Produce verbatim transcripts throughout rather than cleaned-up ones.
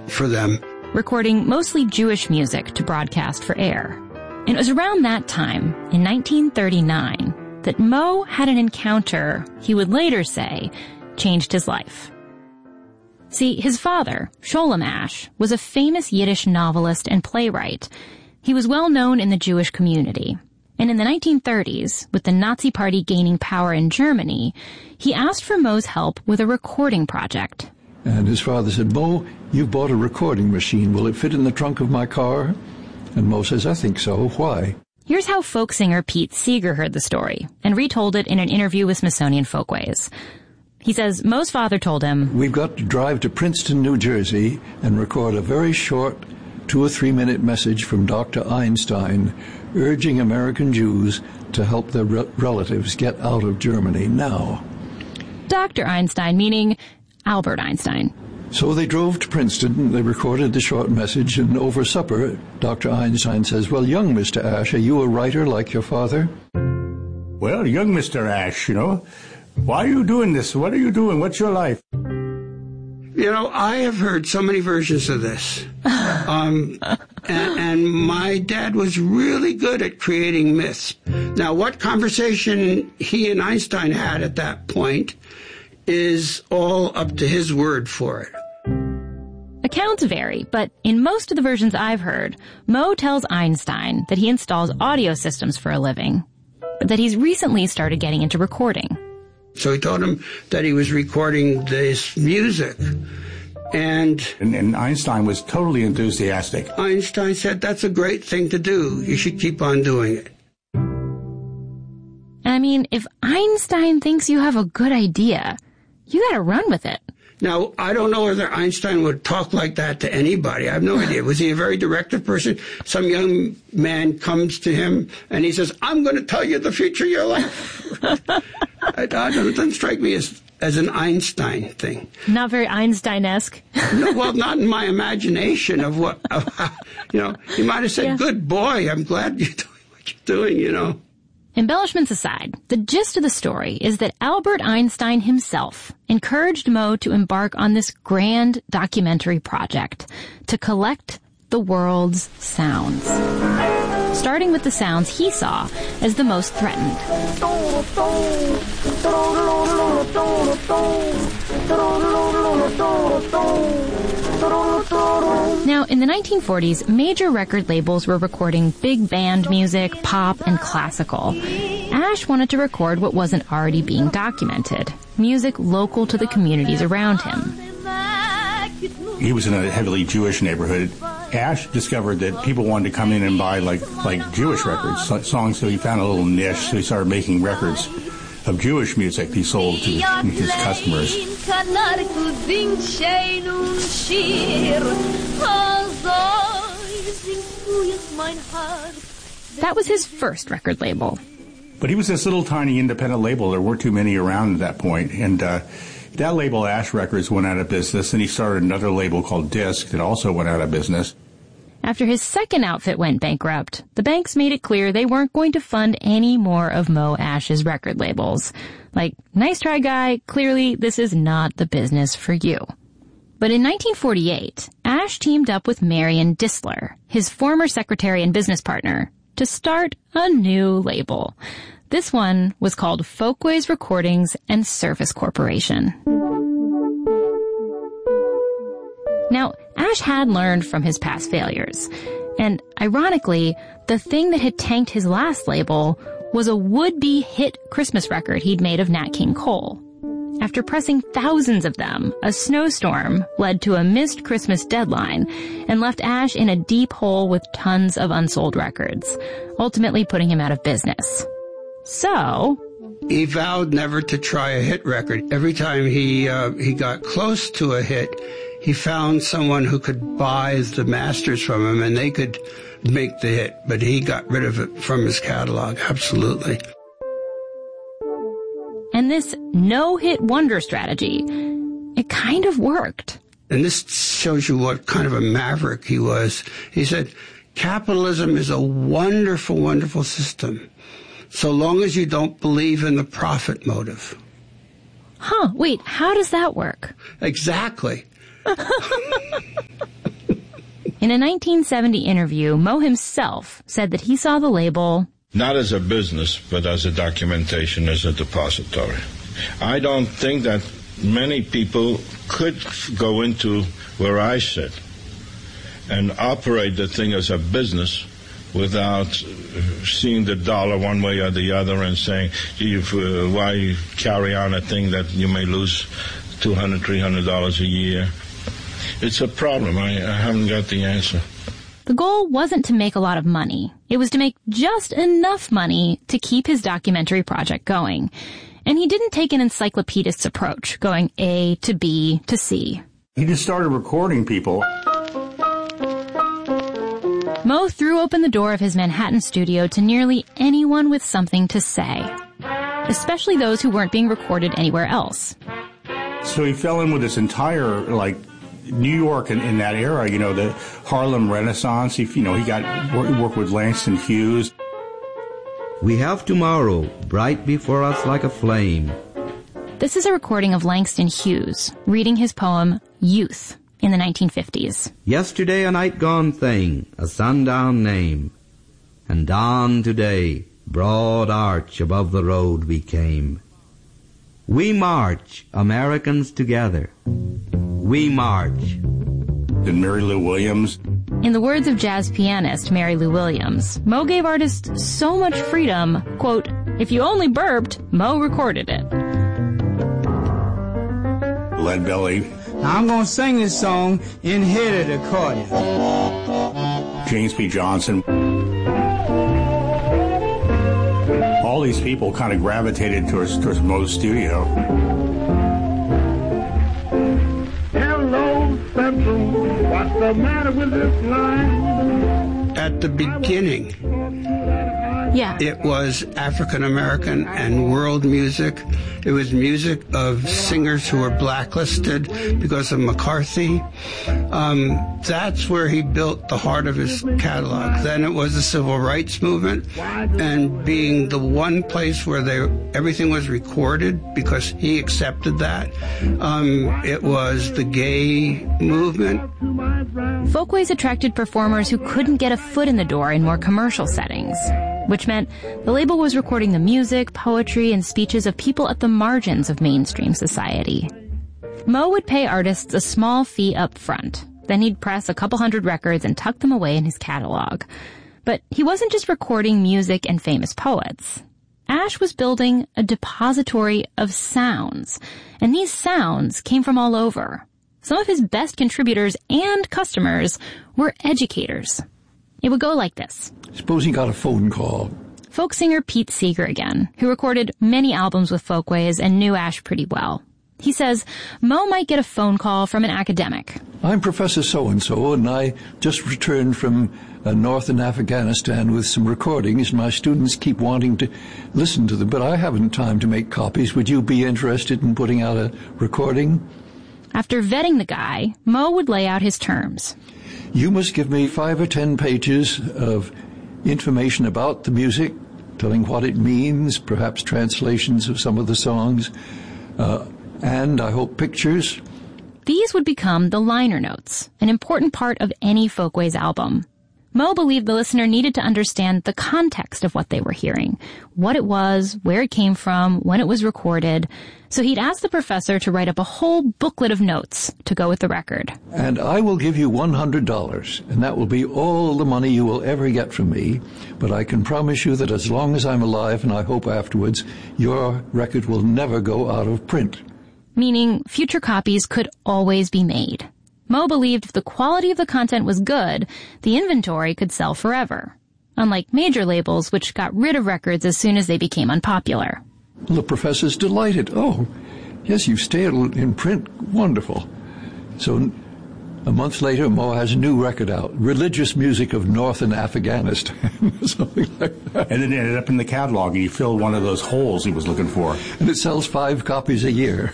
for them. Recording mostly Jewish music to broadcast for air. And it was around that time, in nineteen thirty-nine, that Moe had an encounter he would later say changed his life. See, his father, Sholem Asch, was a famous Yiddish novelist and playwright. He was well known in the Jewish community. And in the nineteen thirties, with the Nazi Party gaining power in Germany, he asked for Moe's help with a recording project. And his father said, "Moe, you've bought a recording machine. Will it fit in the trunk of my car?" And Moe says, "I think so. Why?" Here's how folk singer Pete Seeger heard the story and retold it in an interview with Smithsonian Folkways. He says Moe's father told him, "We've got to drive to Princeton, New Jersey, and record a very short two or three minute message from Doctor Einstein urging American Jews to help their re- relatives get out of Germany now." Doctor Einstein, meaning Albert Einstein. So they drove to Princeton, they recorded the short message, and over supper, Doctor Einstein says, "Well, young Mister Asch, are you a writer like your father?" "Well, young Mister Asch, you know, why are you doing this? What are you doing? What's your life?" You know, I have heard so many versions of this. Um, and, and my dad was really good at creating myths. Now, what conversation he and Einstein had at that point is all up to his word for it. Accounts vary, but in most of the versions I've heard, Moe tells Einstein that he installs audio systems for a living, but that he's recently started getting into recording. So he told him that he was recording this music. And, and and Einstein was totally enthusiastic. Einstein said, "That's a great thing to do. You should keep on doing it." I mean, if Einstein thinks you have a good idea, you gotta run with it. Now, I don't know whether Einstein would talk like that to anybody. I have no idea. Was he a very directive person? Some young man comes to him and he says, "I'm going to tell you the future of your life." I, I don't, it doesn't strike me as, as an Einstein thing. Not very Einstein-esque. No, well, not in my imagination of what, of how, you know, he might have said, yeah. "Good boy, I'm glad you're doing what you're doing," you know. Embellishments aside, the gist of the story is that Albert Einstein himself encouraged Moe to embark on this grand documentary project to collect the world's sounds, starting with the sounds he saw as the most threatened. Now, in the nineteen forties, major record labels were recording big band music, pop, and classical. Asch wanted to record what wasn't already being documented, music local to the communities around him. He was in a heavily Jewish neighborhood. Asch discovered that people wanted to come in and buy like like Jewish records, songs, so he found a little niche, so he started making records of Jewish music he sold to his customers. That was his first record label. But he was this little tiny independent label. There weren't too many around at that point, and uh, that label, Asch Records, went out of business, and he started another label called Disc that also went out of business. After his second outfit went bankrupt, the banks made it clear they weren't going to fund any more of Moe Asch's record labels. Like, nice try, guy, clearly this is not the business for you. But in nineteen forty-eight, Asch teamed up with Marion Disler, his former secretary and business partner, to start a new label. This one was called Folkways Recordings and Service Corporation. Now, Asch had learned from his past failures. And ironically, the thing that had tanked his last label was a would-be hit Christmas record he'd made of Nat King Cole. After pressing thousands of them, a snowstorm led to a missed Christmas deadline and left Asch in a deep hole with tons of unsold records, ultimately putting him out of business. So he vowed never to try a hit record. Every time he uh, he got close to a hit, he found someone who could buy the masters from him, and they could make the hit. But he got rid of it from his catalog, absolutely. And this no-hit wonder strategy, it kind of worked. And this shows you what kind of a maverick he was. He said, capitalism is a wonderful, wonderful system, so long as you don't believe in the profit motive. Huh, wait, how does that work? Exactly. In a nineteen seventy interview, Mo himself said that he saw the label not as a business, but as a documentation, as a depository. I don't think that many people could go into where I sit and operate the thing as a business without seeing the dollar one way or the other and saying, uh, why carry on a thing that you may lose two hundred dollars, three hundred dollars a year? It's a problem. I, I haven't got the answer. The goal wasn't to make a lot of money. It was to make just enough money to keep his documentary project going. And he didn't take an encyclopedist's approach, going A to B to C. He just started recording people. Mo threw open the door of his Manhattan studio to nearly anyone with something to say, especially those who weren't being recorded anywhere else. So he fell in with this entire, like, New York in, in that era, you know, the Harlem Renaissance. He, you know, he got worked with Langston Hughes. We have tomorrow bright before us like a flame. This is a recording of Langston Hughes reading his poem Youth in the nineteen fifties. Yesterday a night gone thing, a sundown name, and dawn today, broad arch above the road we came. We march, Americans together. We march. And Mary Lou Williams. In the words of jazz pianist Mary Lou Williams, Mo gave artists so much freedom, quote, if you only burped, Mo recorded it. Lead Belly. Now I'm going to sing this song in headed accordion. James P. Johnson. All these people kind of gravitated towards, towards Mo's studio. Hello, Central. What's the matter with this line? At the beginning, Yeah. it was African American and world music. It was music of singers who were blacklisted because of McCarthy. Um, that's where he built the heart of his catalog. Then it was the civil rights movement, and being the one place where they everything was recorded because he accepted that. Um, it was the gay movement. Folkways attracted performers who couldn't get a foot in the door in more commercial settings, which meant the label was recording the music, poetry, and speeches of people at the margins of mainstream society. Mo would pay artists a small fee up front. Then he'd press a couple hundred records and tuck them away in his catalog. But he wasn't just recording music and famous poets. Ash was building a depository of sounds, and these sounds came from all over. Some of his best contributors and customers were educators. It would go like this. Suppose he got a phone call. Folk singer Pete Seeger again, who recorded many albums with Folkways and knew Ash pretty well. He says Mo might get a phone call from an academic. I'm Professor So-and-so, and I just returned from uh, northern Afghanistan with some recordings. My students keep wanting to listen to them, but I haven't time to make copies. Would you be interested in putting out a recording? After vetting the guy, Mo would lay out his terms. You must give me five or ten pages of information about the music, telling what it means, perhaps translations of some of the songs, uh, and, I hope, pictures. These would become the liner notes, an important part of any Folkways album. Mo believed the listener needed to understand the context of what they were hearing, what it was, where it came from, when it was recorded. So he'd ask the professor to write up a whole booklet of notes to go with the record. And I will give you one hundred dollars, and that will be all the money you will ever get from me. But I can promise you that as long as I'm alive, and I hope afterwards, your record will never go out of print. Meaning future copies could always be made. Mo believed if the quality of the content was good, the inventory could sell forever. Unlike major labels, which got rid of records as soon as they became unpopular. The professor's delighted. Oh, yes, you've stayed in print. Wonderful. So a month later, Mo has a new record out, Religious Music of Northern Afghanistan, something like that. And it ended up in the catalog, and he filled one of those holes he was looking for. And it sells five copies a year.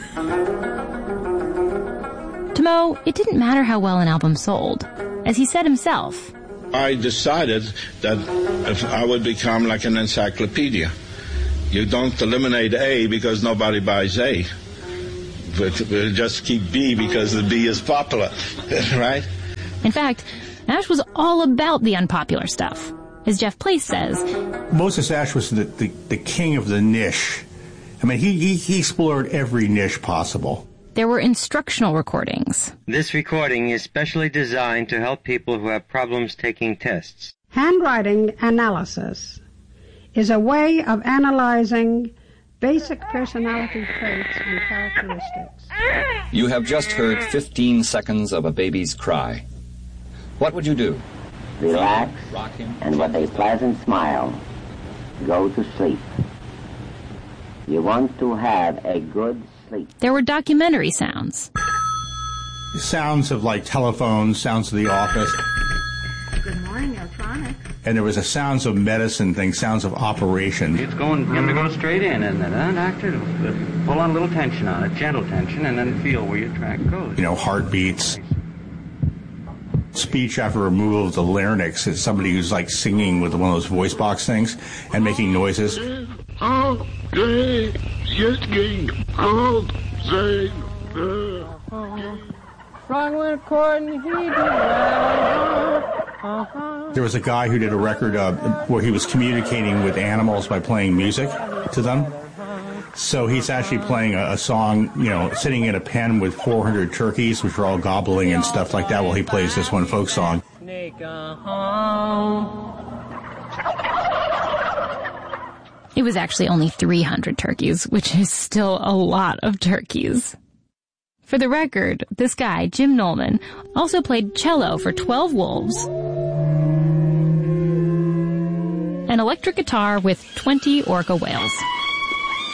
To Mo, it didn't matter how well an album sold. As he said himself, I decided that if I would become like an encyclopedia. You don't eliminate A because nobody buys A. But we'll just keep B because the B is popular, right? In fact, Ash was all about the unpopular stuff. As Jeff Place says, Moses Ash was the, the, the king of the niche. I mean, he, he, he explored every niche possible. There were instructional recordings. This recording is specially designed to help people who have problems taking tests. Handwriting analysis is a way of analyzing basic personality traits and characteristics. You have just heard fifteen seconds of a baby's cry. What would you do? Relax, and with a pleasant smile, go to sleep. You want to have a good sleep. There were documentary sounds. Sounds of, like, telephones, sounds of the office. Good morning, electronics. And there was a sounds of medicine thing, sounds of operation. It's going, going to go straight in, isn't it, huh, doctor? Pull on a little tension on it, gentle tension, and then feel where your track goes. You know, heartbeats. Speech after removal of the larynx is somebody who's, like, singing with one of those voice box things and making noises. There was a guy who did a record uh, where he was communicating with animals by playing music to them. So he's actually playing a, a song, you know, sitting in a pen with four hundred turkeys, which are all gobbling and stuff like that, while he plays this one folk song. It was actually only three hundred turkeys, which is still a lot of turkeys. For the record, this guy, Jim Nolman, also played cello for twelve Wolves, an electric guitar with twenty orca whales.